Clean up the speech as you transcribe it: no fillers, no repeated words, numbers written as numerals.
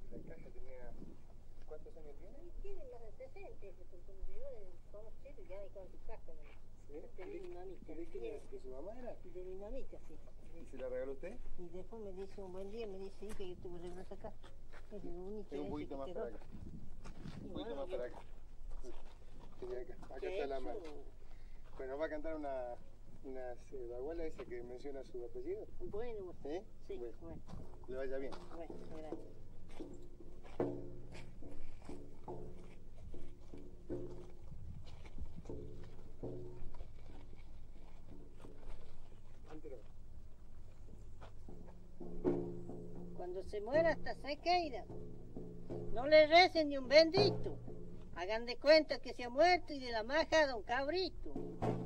La caja tenía... ¿Cuántos años tiene? Tiene más de 60, porque me llegó de conocido ya de con su casco. ¿Sí? De mi mamita. ¿De quién era? ¿De su mamá era? De mi mamita, sí. ¿Y se la regaló usted? Y después me dice un buen día, me dice, hija, yo te voy a regalar esa caja. Es lo único Tengo un poquito más para acá. Un poquito más para acá. Tenía acá. Acá está la mano. Bueno, va a cantar una baguala esa que menciona su apellido. Bueno, ¿Eh? sí, Bueno. bueno. Le vaya bien. Bueno, gracias. Cuando se muera hasta Sequeira, no le recen ni un bendito. Hagan de cuenta que se ha muerto y de la maja a don Cabrito.